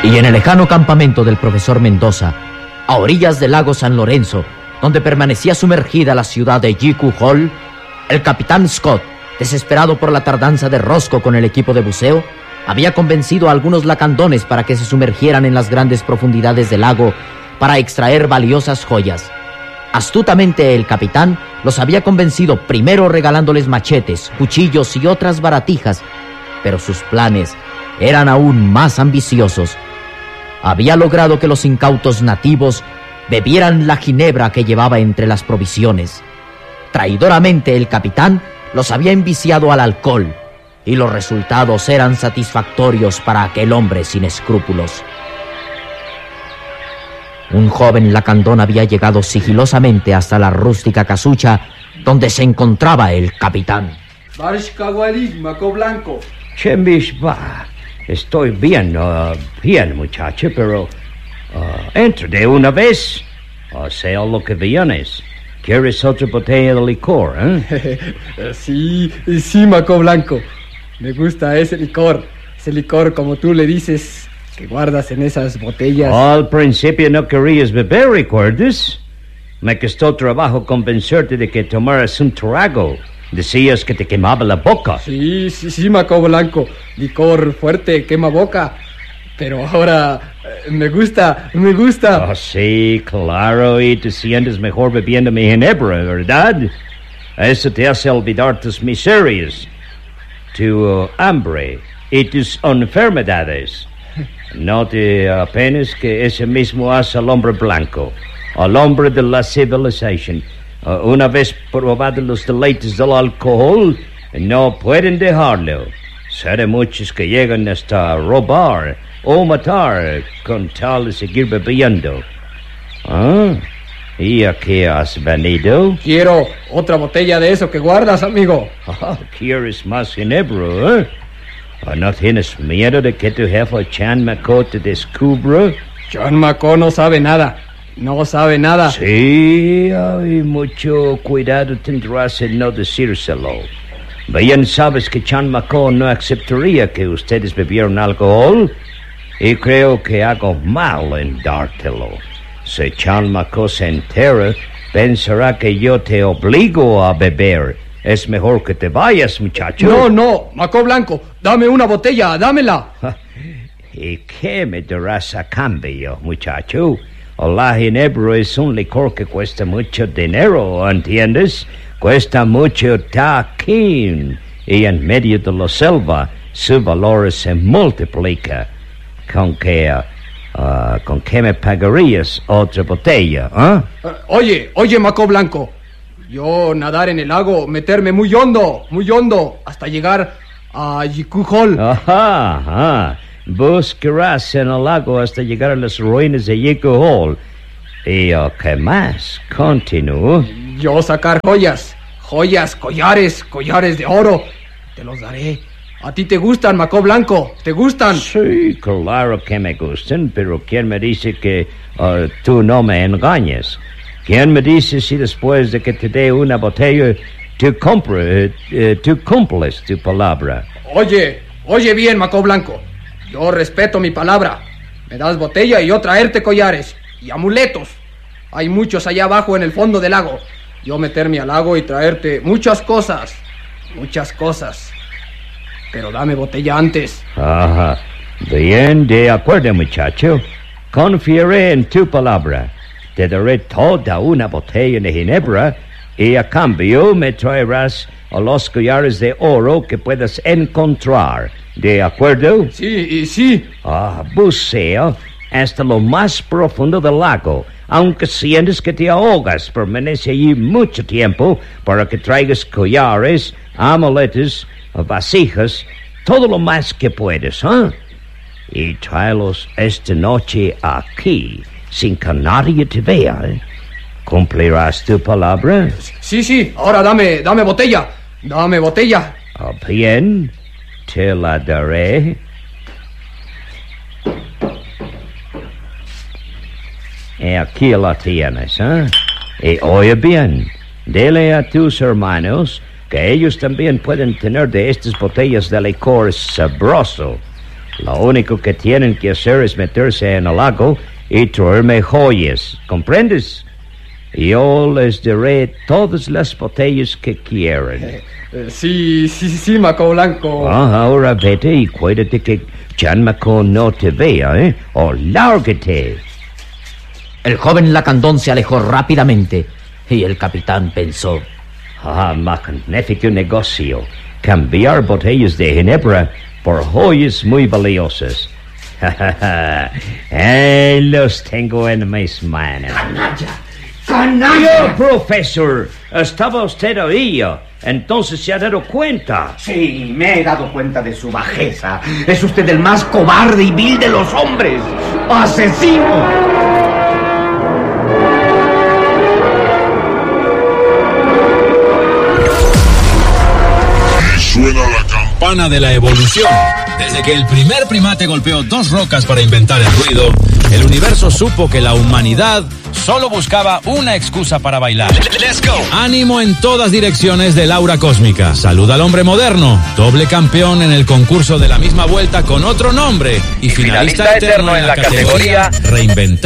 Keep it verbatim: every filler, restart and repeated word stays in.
Y en el lejano campamento del profesor Mendoza, a orillas del lago San Lorenzo, donde permanecía sumergida la ciudad de Jiku Hall, el capitán Scott, desesperado por la tardanza de Roscoe con el equipo de buceo, había convencido a algunos lacandones para que se sumergieran en las grandes profundidades del lago para extraer valiosas joyas. Astutamente el capitán los había convencido primero regalándoles machetes, cuchillos y otras baratijas, pero sus planes eran aún más ambiciosos. Había logrado que los incautos nativos bebieran la ginebra que llevaba entre las provisiones. Traidoramente el capitán los había enviciado al alcohol, y los resultados eran satisfactorios para aquel hombre sin escrúpulos. Un joven lacandón había llegado sigilosamente hasta la rústica casucha donde se encontraba el capitán. Maco Blanco. Chembishba, estoy bien, uh, bien, muchacho, pero uh, entra de una vez. O sea lo que vienes. ¿Quieres otra botella de licor, eh? Sí, sí, Maco Blanco. Me gusta ese licor. Ese licor, como tú le dices, que guardas en esas botellas. Al principio no querías beber, ¿recuerdas? Me costó trabajo convencerte de que tomaras un trago. Decías que te quemaba la boca. Sí, sí, sí, Maco Blanco. Licor fuerte, quema boca. Pero ahora eh, me gusta, me gusta. Oh, sí, claro, y te sientes mejor bebiendo mi ginebra, ¿verdad? Eso te hace olvidar tus miserias, tu uh, hambre y tus enfermedades. No te apenes que ese mismo hace al hombre blanco, al hombre de la civilización. Uh, una vez probado los deleites del alcohol, no pueden dejarlo. Sé de muchos que llegan hasta robar o matar con tal de seguir bebiendo. ¿Ah? ¿Y a qué has venido? Quiero otra botella de eso que guardas, amigo. Oh, ¿quieres más ginebra, eh? ¿O no tienes miedo de que tu jefe Chan Maco te descubra? Chan Maco no sabe nada. No sabe nada. Sí, ay, mucho cuidado tendrás en no decírselo. Bien sabes que Chan Maco no aceptaría que ustedes bebieran alcohol, y creo que hago mal en dártelo. Si Chan Maco se entera, pensará que yo te obligo a beber. Es mejor que te vayas, muchacho. No, no, Maco Blanco, dame una botella, dámela. ¿Y qué me darás a cambio, muchacho? La ginebra es un licor que cuesta mucho dinero, ¿entiendes? Cuesta mucho taquín, y en medio de la selva su valor se multiplica. ¿Con qué, uh, uh, con qué me pagarías otra botella, eh? Uh, oye, oye, Maco Blanco, yo nadar en el lago, meterme muy hondo, muy hondo, hasta llegar a Jiku Hall. Ajá, ajá. Buscarás en el lago hasta llegar a las ruinas de Jiku Hall. ¿Y uh, qué más? Continúo. Yo sacar joyas, joyas, collares, collares de oro. Te los daré. ¿A ti te gustan, Maco Blanco? ¿Te gustan? Sí, claro que me gustan, pero ¿quién me dice que uh, tú no me engañes? ¿Quién me dice si después de que te dé una botella, tú, compre, uh, tú cumples tu palabra? Oye, oye bien, Maco Blanco. Yo respeto mi palabra. Me das botella y yo traerte collares y amuletos. Hay muchos allá abajo en el fondo del lago. Yo meterme al lago y traerte muchas cosas. Muchas cosas. Pero dame botella antes. Ajá. Bien, de acuerdo, muchacho. Confiaré en tu palabra. Te daré toda una botella de ginebra y a cambio me traerás a los collares de oro que puedas encontrar. ¿De acuerdo? Sí, y sí. Ah, bucea hasta lo más profundo del lago. Aunque sientes que te ahogas, permanece allí mucho tiempo para que traigas collares, amuletos, vasijas, todo lo más que puedes, ¿eh? Y tráelos esta noche aquí, sin que nadie te vea, ¿eh? ¿Cumplirás tu palabra? Sí, sí, ahora dame, dame botella, dame botella. Ah, bien, te la daré. Y aquí la tienes, ¿eh? Y oye bien, dile a tus hermanos que ellos también pueden tener de estas botellas de licor sabroso. Lo único que tienen que hacer es meterse en el lago y traerme joyas, ¿comprendes? Yo les daré todas las botellas que quieran. Eh, eh, sí, sí, sí, Maco Blanco. Ah, ahora vete y cuídate que Jan Maco no te vea, ¿eh? O lárgate. El joven lacandón se alejó rápidamente y el capitán pensó: Ah, magnífico negocio. Cambiar botellas de ginebra por joyas muy valiosas. eh, los tengo en mis manos. ¡Canalla! ¡Canalla! Yo, profesor, estaba usted ahí, entonces se ha dado cuenta. Sí, me he dado cuenta de su bajeza. Es usted el más cobarde y vil de los hombres. ¡Asesino! Suena la campana de la evolución. Desde que el primer primate golpeó dos rocas para inventar el ruido, el universo supo que la humanidad solo buscaba una excusa para bailar. Let's go. Ánimo en todas direcciones del aura cósmica. Saluda al hombre moderno, doble campeón en el concurso de la misma vuelta con otro nombre y finalista, finalista eterno en la categoría Reinventar.